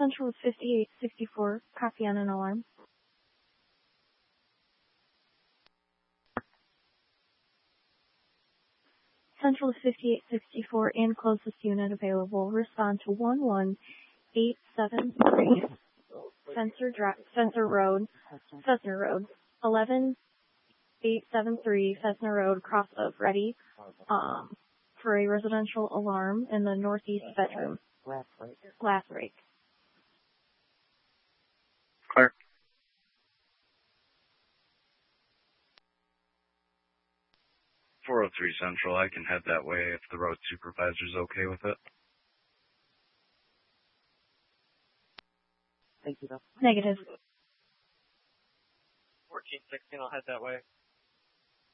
Central is 5864. Copy on an alarm. Central is 5864 and closest unit available. Respond to 11873 Spencer Road, 11873 Fessner Road, cross of ready for a residential alarm in the northeast bedroom. Glass break. Clear. .403 Central, I can head that way if the road supervisor's okay with it. Thank you, though. Negative. 1416, I'll head that way.